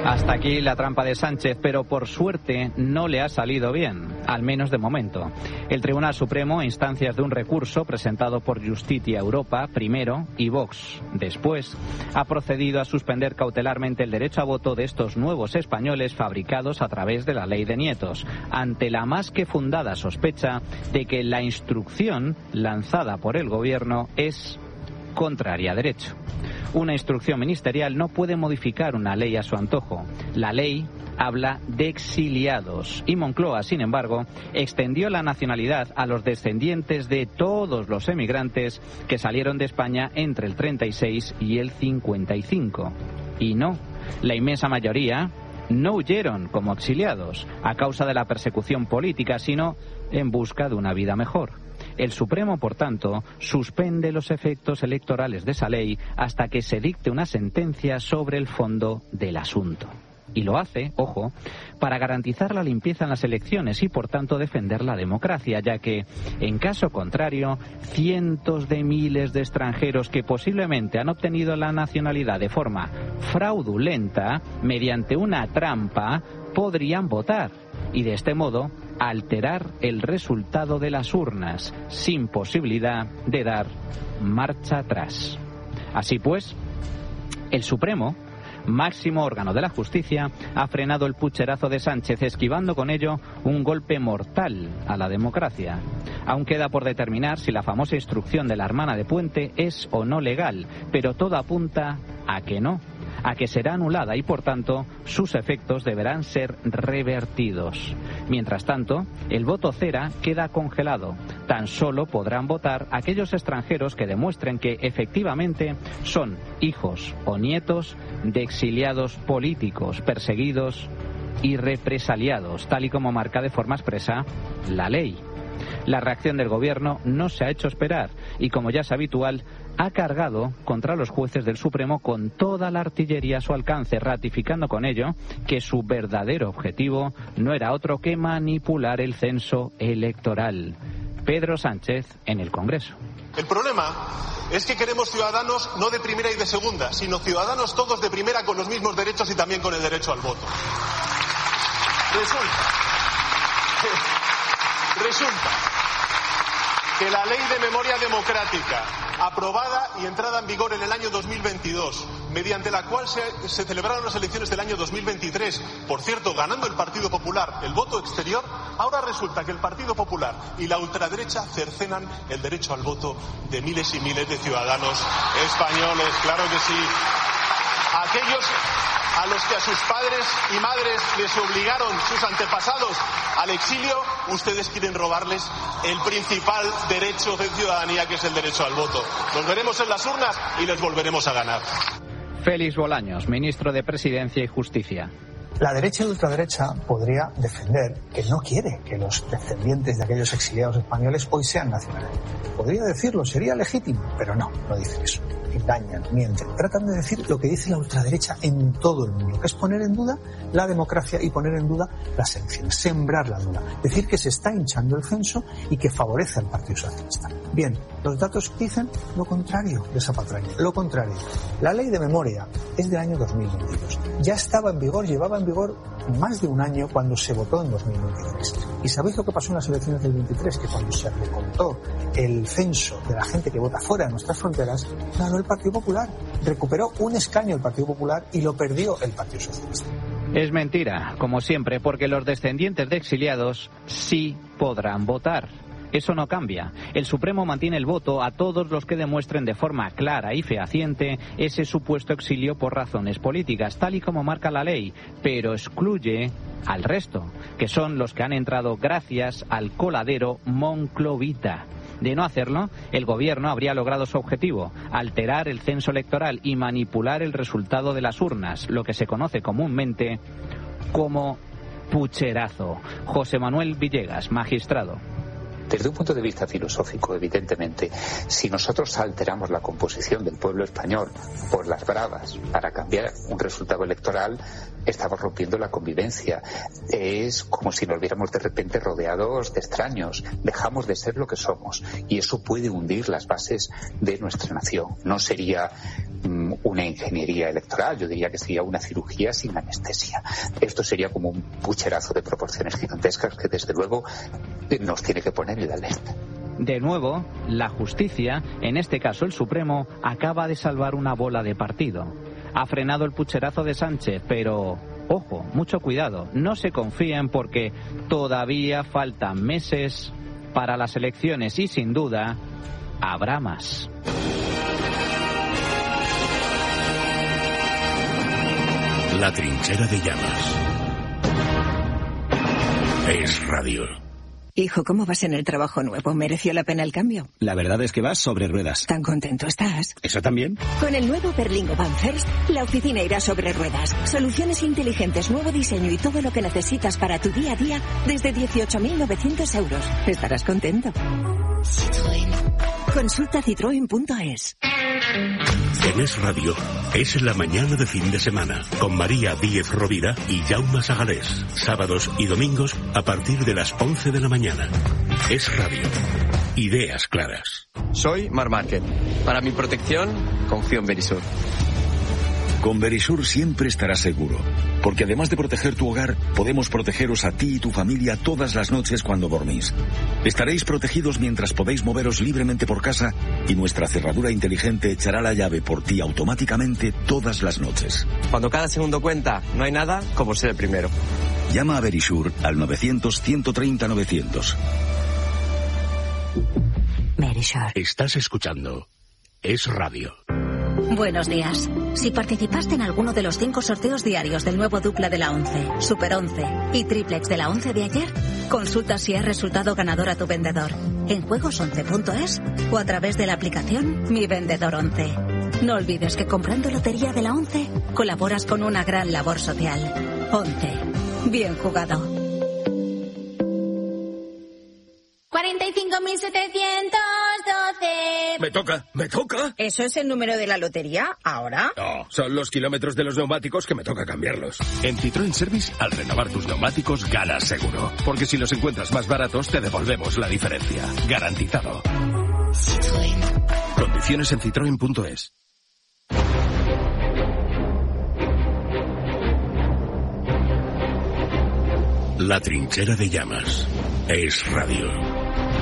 Hasta aquí la trampa de Sánchez, pero por suerte no le ha salido bien, al menos de momento. El Tribunal Supremo, a instancias de un recurso presentado por Justitia Europa primero y Vox después, ha procedido a suspender cautelarmente el derecho a voto de estos nuevos españoles fabricados a través de la ley de nietos, ante la más que fundada sospecha de que la instrucción lanzada por el Gobierno es contraria a derecho. Una instrucción ministerial no puede modificar una ley a su antojo. La ley habla de exiliados y Moncloa, sin embargo, extendió la nacionalidad a los descendientes de todos los emigrantes que salieron de España entre el 36 y el 55. Y no, la inmensa mayoría no huyeron como exiliados a causa de la persecución política, sino en busca de una vida mejor. El Supremo, por tanto, suspende los efectos electorales de esa ley hasta que se dicte una sentencia sobre el fondo del asunto. Y lo hace, ojo, para garantizar la limpieza en las elecciones y, por tanto, defender la democracia, ya que, en caso contrario, cientos de miles de extranjeros que posiblemente han obtenido la nacionalidad de forma fraudulenta, mediante una trampa, podrían votar y, de este modo, alterar el resultado de las urnas, sin posibilidad de dar marcha atrás. Así pues, el Supremo, máximo órgano de la justicia, ha frenado el pucherazo de Sánchez, esquivando con ello un golpe mortal a la democracia. Aún queda por determinar si la famosa instrucción de la hermana de Puente es o no legal, pero todo apunta a que no, a que será anulada y, por tanto, sus efectos deberán ser revertidos. Mientras tanto, el voto cera queda congelado. Tan solo podrán votar aquellos extranjeros que demuestren que efectivamente son hijos o nietos de exiliados políticos, perseguidos y represaliados, tal y como marca de forma expresa la ley. La reacción del Gobierno no se ha hecho esperar y, como ya es habitual, ha cargado contra los jueces del Supremo con toda la artillería a su alcance, ratificando con ello que su verdadero objetivo no era otro que manipular el censo electoral. Pedro Sánchez en el Congreso. El problema es que queremos ciudadanos no de primera y de segunda, sino ciudadanos todos de primera con los mismos derechos y también con el derecho al voto. Resulta que la Ley de Memoria Democrática, aprobada y entrada en vigor en el año 2022, mediante la cual se celebraron las elecciones del año 2023, por cierto, ganando el Partido Popular el voto exterior, ahora resulta que el Partido Popular y la ultraderecha cercenan el derecho al voto de miles y miles de ciudadanos españoles. Claro que sí. Aquellos a los que a sus padres y madres les obligaron sus antepasados al exilio, ustedes quieren robarles el principal derecho de ciudadanía, que es el derecho al voto. Nos veremos en las urnas y les volveremos a ganar. Félix Bolaños, ministro de Presidencia y Justicia. La derecha y la ultraderecha podría defender que no quiere que los descendientes de aquellos exiliados españoles hoy sean nacionales. Podría decirlo, sería legítimo, pero no dicen eso. Engañan, mienten, tratan de decir lo que dice la ultraderecha en todo el mundo, que es poner en duda la democracia y poner en duda las elecciones, sembrar la duda, decir que se está hinchando el censo y que favorece al Partido Socialista. Bien, los datos dicen lo contrario de esa patraña, lo contrario. La ley de memoria es del año 2022, ya estaba en vigor, llevaba en vigor más de un año cuando se votó en 2023. ¿Y sabéis lo que pasó en las elecciones del 23? Que cuando se recontó el censo de la gente que vota fuera de nuestras fronteras, ganó el Partido Popular, recuperó un escaño el Partido Popular y lo perdió el Partido Socialista. Es mentira, como siempre, porque los descendientes de exiliados sí podrán votar. Eso no cambia. El Supremo mantiene el voto a todos los que demuestren de forma clara y fehaciente ese supuesto exilio por razones políticas, tal y como marca la ley, pero excluye al resto, que son los que han entrado gracias al coladero monclovita. De no hacerlo, el Gobierno habría logrado su objetivo, alterar el censo electoral y manipular el resultado de las urnas, lo que se conoce comúnmente como pucherazo. José Manuel Villegas, magistrado. Desde un punto de vista filosófico, evidentemente, si nosotros alteramos la composición del pueblo español por las bravas para cambiar un resultado electoral, estamos rompiendo la convivencia. Es como si nos viéramos de repente rodeados de extraños. Dejamos de ser lo que somos y eso puede hundir las bases de nuestra nación. No sería una ingeniería electoral, yo diría que sería una cirugía sin anestesia. Esto sería como un pucherazo de proporciones gigantescas que desde luego nos tiene que poner en la alerta. De nuevo, la justicia, en este caso el Supremo, acaba de salvar una bola de partido. Ha frenado el pucherazo de Sánchez, pero, ojo, mucho cuidado, no se confíen porque todavía faltan meses para las elecciones y sin duda habrá más. La trinchera de llamas. Es radio. Hijo, ¿cómo vas en el trabajo nuevo? ¿Mereció la pena el cambio? La verdad es que vas sobre ruedas. ¿Tan contento estás? ¿Eso también? Con el nuevo Berlingo Van First, la oficina irá sobre ruedas. Soluciones inteligentes, nuevo diseño y todo lo que necesitas para tu día a día desde 18.900 euros. Estarás contento. Citroën. Consulta citroen.es. En Es Radio, es la mañana de fin de semana, con María Díez Rovira y Jaume Sagalés. Sábados y domingos a partir de las 11 de la mañana. Es Radio. Ideas claras. Soy Mar Márquez. Para mi protección, confío en Verisur. Con Verisur siempre estarás seguro, porque además de proteger tu hogar, podemos protegeros a ti y tu familia todas las noches cuando dormís. Estaréis protegidos mientras podéis moveros libremente por casa y nuestra cerradura inteligente echará la llave por ti automáticamente todas las noches. Cuando cada segundo cuenta, no hay nada como ser el primero. Llama a Verisur al 900-130-900. Verisur. Estás escuchando Es Radio. Buenos días. Si participaste en alguno de los 5 sorteos diarios del nuevo dupla de la 11, Super 11 y triplex de la 11 de ayer, consulta si has resultado ganador a tu vendedor en juegos11.es o a través de la aplicación Mi Vendedor 11. No olvides que comprando lotería de la 11 colaboras con una gran labor social. 11. Bien jugado. 45.712. Me toca. ¿Eso es el número de la lotería ahora? No, son los kilómetros de los neumáticos que me toca cambiarlos. En Citroën Service, al renovar tus neumáticos, ganas seguro. Porque si los encuentras más baratos, te devolvemos la diferencia. Garantizado. Citroën. Condiciones en citroen.es. La trinchera de llamas. Es radio.